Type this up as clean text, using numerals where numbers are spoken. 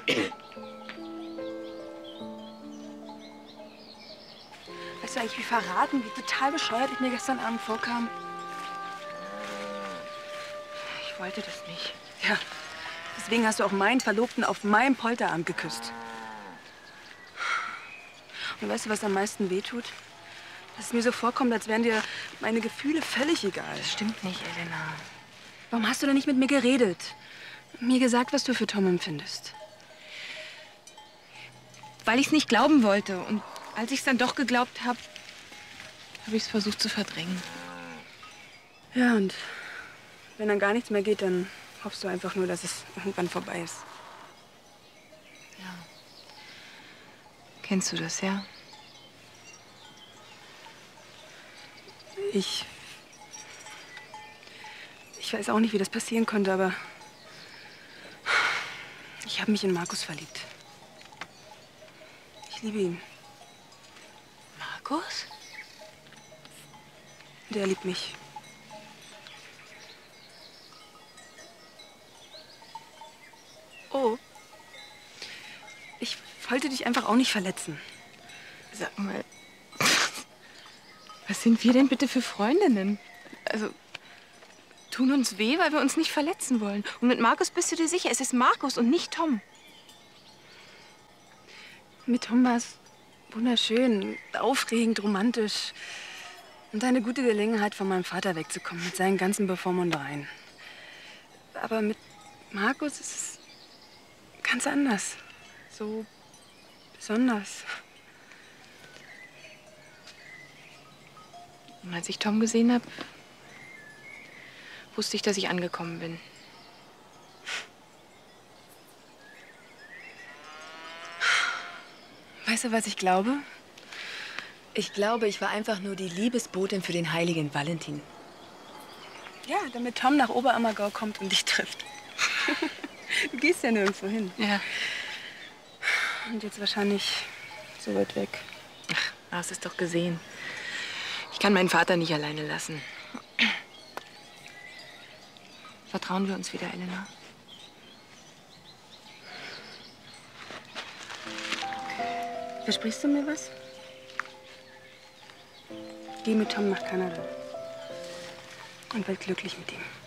Weißt du eigentlich, wie verraten, wie total bescheuert ich mir gestern Abend vorkam? Ich wollte das nicht. Ja, deswegen hast du auch meinen Verlobten auf meinem Polterabend geküsst. Und weißt du, was am meisten wehtut? Dass es mir so vorkommt, als wären dir meine Gefühle völlig egal. Das stimmt nicht, Elena. Warum hast du denn nicht mit mir geredet? Mir gesagt, was du für Tom empfindest? Weil ich es nicht glauben wollte. Und als ich es dann doch geglaubt habe, habe ich es versucht zu verdrängen. Ja, und wenn dann gar nichts mehr geht, dann hoffst du einfach nur, dass es irgendwann vorbei ist. Ja. Kennst du das, ja? Ich weiß auch nicht, wie das passieren konnte, aber ich habe mich in Markus verliebt. Ich liebe ihn. Markus? Der liebt mich. Oh. Ich wollte dich einfach auch nicht verletzen. Sag mal, was sind wir denn bitte für Freundinnen? Also, tun uns weh, weil wir uns nicht verletzen wollen. Und mit Markus bist du dir sicher, es ist Markus und nicht Tom. Mit Tom war es wunderschön, aufregend, romantisch. Und eine gute Gelegenheit, von meinem Vater wegzukommen, mit seinen ganzen Bevormundereien. Aber mit Markus ist es ganz anders. So besonders. Und als ich Tom gesehen habe, wusste ich, dass ich angekommen bin. Weißt du, was ich glaube? Ich glaube, ich war einfach nur die Liebesbotin für den heiligen Valentin. Ja, damit Tom nach Oberammergau kommt und dich trifft. Du gehst ja nirgendwo hin. Ja. Und jetzt wahrscheinlich so weit weg. Ach, hast es doch gesehen. Ich kann meinen Vater nicht alleine lassen. Vertrauen wir uns wieder, Elena? Versprichst du mir was? Geh mit Tom nach Kanada. Und werd glücklich mit ihm.